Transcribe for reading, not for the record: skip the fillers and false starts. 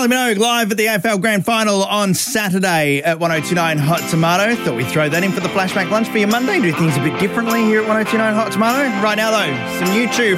Kylie Minogue live at the AFL Grand Final on Saturday at 1029 Hot Tomato. Thought we'd throw that in for the flashback lunch for your Monday. Do things a bit differently here at 1029 Hot Tomato. Right now, though, some YouTube